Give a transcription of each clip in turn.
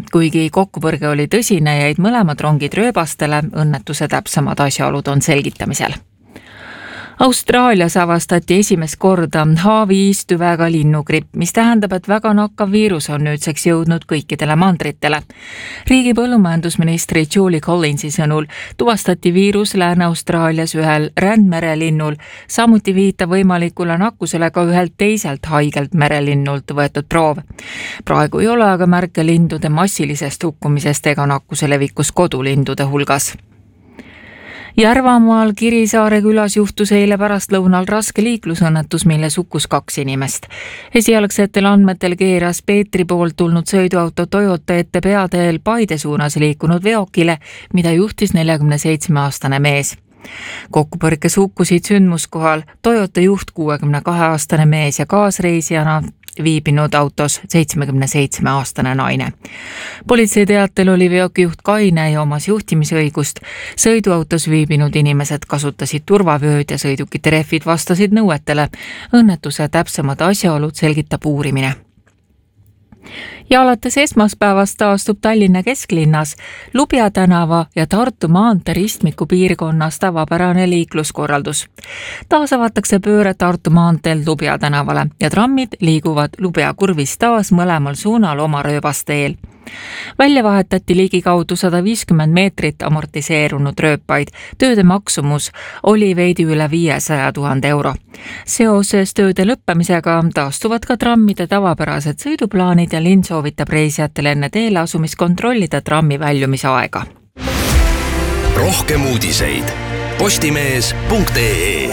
Kuigi kokkupõrge oli tõsine, jäid mõlemad rongid rööbastele, õnnetuse täpsemad asjaolud on selgitamisel. Austraalias avastati esimest korda H5 tüvega linnugripp, mis tähendab, et väga nakkav viirus on nüüdseks jõudnud kõikidele mandritele. Riigi põllumajandusministri Julie Collinsi sõnul tuvastati viirus Lääne-Austraalias ühel rändmerelinnul, samuti viitab võimalikule nakkusele ka ühelt teiselt haigelt merelinnult võetud proov. Praegu ei ole aga märke lindude massilisest hukkumisest ega nakkuse levikust kodulindude hulgas. Järvamaal Kirisaare külas juhtus eile pärastlõunal raske liiklusõnnetus, milles hukkus 2 inimest. Esialgsetel andmetel keeras Peetri poolt tulnud sõiduauto Toyota ette peateel Paide suunas liikunud veokile, mida juhtis 47-aastane mees. Kokkupõrkes hukkusid sündmuskohal Toyota juht 62-aastane mees ja kaasreisijana viibinud autos 77-aastane naine. Politsei teatel oli veokijuht kaine ja omas juhtimisõigust. Sõiduautos viibinud inimesed kasutasid turvavööd ja sõidukite rehvid vastasid nõuetele. Õnnetuse täpsemad asjaolud selgitab uurimine. Ja alates esmaspäevast taastub Tallinna kesklinnas Lubja tänava ja Tartu maantee ristmiku piirkonnas tavapärane liikluskorraldus. Taas avatakse pööre Tartu maanteel Lubja tänavale ja trammid liiguvad Lubja kurvis taas mõlemal suunal oma rööbasteel. Välja vahetati ligikaudu 150 meetrit amortiseerunud rööpaid. Tööde maksumus oli veidi üle 500 000 euro. Seoses tööde lõppemisega taastuvad ka trammide tavapärased sõiduplaanid ja linn soovitab reisijatele enne teele asumist kontrollida trammi väljumise aega. Rohkem uudiseid postimees.ee.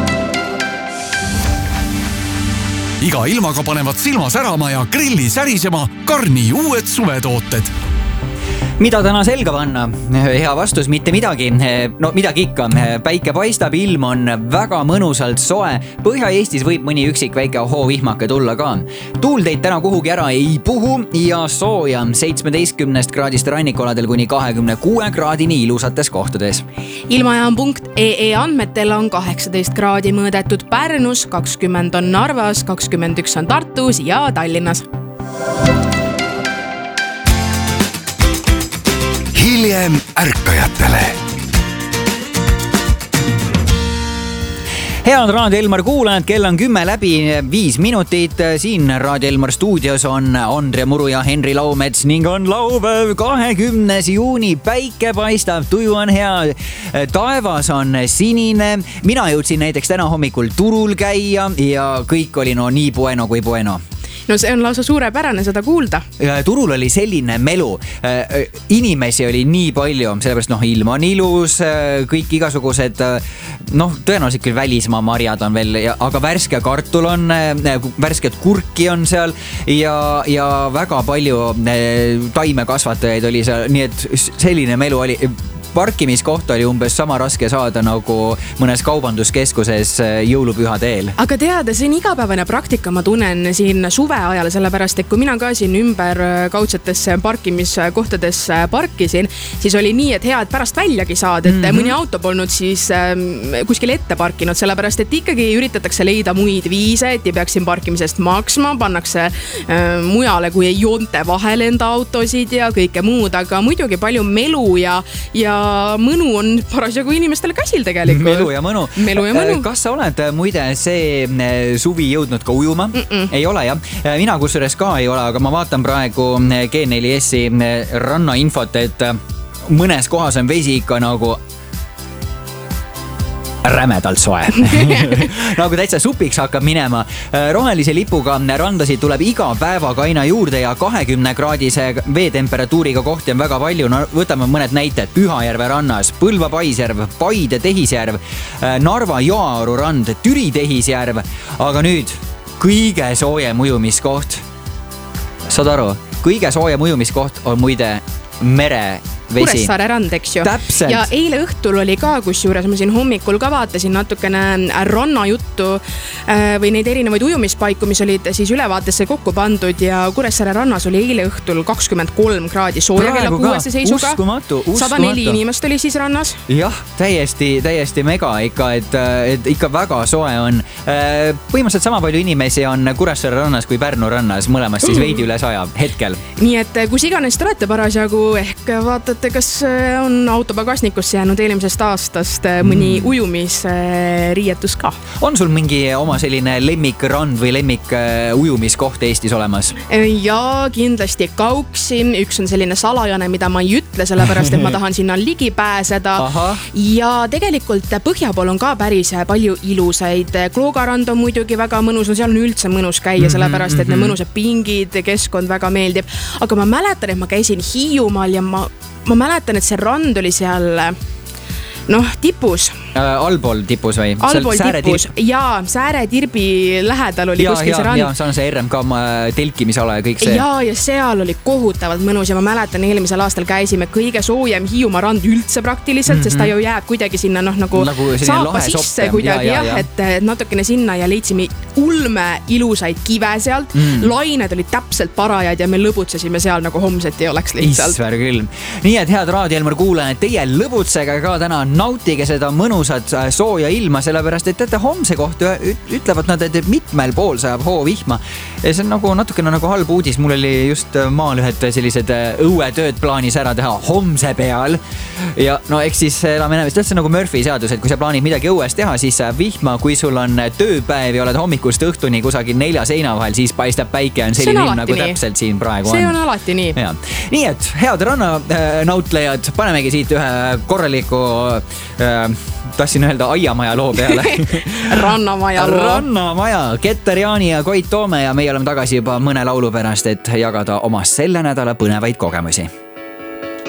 Iga ilmaga panevad silma särama ja grilli särisema Karni uued suvetooted. Mida täna selga panna? Hea vastus, mitte midagi. No midagi ikka. Päike paistab, ilm on väga mõnusalt soe. Põhja-Eestis võib mõni üksik väike hoovihmake tulla ka. Tuul teid täna kuhugi ära ei puhu ja sooja 17 kraadist rannikoladel kuni 26 kraadini ilusates kohtades. Ilmajaam.ee andmetel on 18 kraadi mõõdetud Pärnus, 20 on Narvas, 21 on Tartus ja Tallinnas. Hiljem ärkajatele. Head Raadio Elmar kuulajad, kell on 10 läbi 5 minutit. Siin Raadio Elmar stuudios on Andrea Muru ja Henri Laumets ning on laupäev 20. juuni. Päike paistab, tuju on hea, taevas on sinine. Mina jõudsin näiteks täna hommikul turul käia ja kõik oli nii bueno kui bueno. No see on lausa suurepärane seda kuulda. Turul oli selline melu. Inimesi oli nii palju, sellepärast ilm on ilus, kõik igasugused, tõenäoliselt küll välismaa marjad on veel, aga värske kartul on, värsket kurki on seal ja väga palju taimekasvatajaid oli seal, nii et selline melu oli. Parkimiskoht oli umbes sama raske saada nagu mõnes kaubanduskeskuses jõulupühade eel. Aga teada, see on igapäevane praktika, ma tunnen siin suve ajal, sellepärast, et kui mina ka siin ümber kaudsetesse parkimiskohtades parkisin, siis oli nii, et hea, et pärast väljagi saad, et mõni auto polnud siis kuskil ette parkinud, sellepärast, et ikkagi üritatakse leida muid viise, et ei peaks siin parkimisest maksma, pannakse mujale, kui ei joonte vahel enda autosid ja kõike muud, aga muidugi palju melu ja mõnu on parasjagu inimestele käsil tegelikult. Melu ja mõnu. Kas sa oled muide see suvi jõudnud ka ujuma? Ei ole jah. Mina kusjuures ka ei ole, aga ma vaatan praegu G4S-i rannainfot, et mõnes kohas on vesi ikka nagu rämedalt soe. Nagu täitsa supiks hakkab minema. Rohelise lipuga randasid tuleb iga päevaga aina juurde ja 20 kraadise veetemperatuuriga kohti on väga palju. Võtame mõned näited. Pühajärve rannas, Põlva Paisjärv, Paide Tehisjärv, Narva Joaaru rand, Türi Tehisjärv. Aga nüüd kõige soojem ujumiskoht. Saad aru, kõige soojem ujumiskoht on muide mere Kuressaare rand, eks ju. Täpselt. Ja eile õhtul oli ka, kusjuures ma siin hommikul ka vaatasin natukene rannajuttu või neid erinevaid ujumispaiku, mis olid siis ülevaatesse kokku pandud ja Kuressaare rannas oli eile õhtul 23 kraadi sooja kella 6 seisuga. Uskumatu. 104 inimest oli siis rannas. Jah, täiesti mega ikka, et ikka väga soe on. Põhimõtteliselt sama palju inimesi on Kuressaare rannas kui Pärnu rannas, mõlemas siis veidi üle 100 hetkel. Nii et kus iganes te olete parasjagu, ehk vaatate, kas on auto pagasnikusse jäänud eelmisest aastast mõni ujumisriietus ka. On sul mingi oma selline lemmikrand või lemmik ujumiskoht Eestis olemas? Ja kindlasti Kauksin, üks on selline salajane, mida ma ei ütle, sellepärast et ma tahan sinna ligi pääseda. Aha. Ja tegelikult põhja pool on ka päris palju ilusaid. Kloogarand on muidugi väga mõnus, no seal on üldse mõnus käia, sellepärast et need mõnusad pingid, keskkond väga meeldib. Aga ma mäletan, et ma käisin Hiiumaal ja ma mäletan, et see rand oli seal tipus. Allpool tipus või? Allpool tipus, jaa, Sääre-Tirbi lähedal oli kuskil see rand. Jaa, see on see RMK telkimisala ja kõik see. Jaa, ja seal oli kohutavalt mõnus ja ma mäletan, eelmisel aastal käisime kõige soojem Hiiumaa rand üldse praktiliselt, sest ta ju jääb kuidagi sinna nagu saapa sisse kuidagi, et natukene sinna ja leidsime ulme ilusaid kive sealt. Lained olid täpselt parajad ja me lõbutsesime seal nagu homset ei oleks lihtsalt. Isver küll. Nii et head Raadioelmar kuulajad, teie lõbutsega ka täna nautige seda mõnusat sooja ilma, sellepärast et teate, homse kohta ütlevad nad, et mitmel pool sajab hoovihma. Ja see on nagu natukene nagu halb uudis. Mul oli just maal ühed sellised õuetööd plaanis ära teha homse peal. Ja no eks siis elame näemist. See on nagu Murphy seadus, et kui sa plaanid midagi õues teha, siis sajab vihma. Kui sul on tööpäev ja oled hommikust õhtuni kusagil 4 seina vahel, siis paistab päike on selline ilm nagu täpselt siin praegu on. See on alati nii. Ja. Nii et head rannanautlejad, panemegi siit ühe korraliku tahtsin öelda aiamaja loo peale. Rannamaja loo. Rannamaja, Keter Jaani ja Koit Toome ja meie oleme tagasi juba mõne laulu pärast, et jagada oma selle nädala põnevaid kogemusi.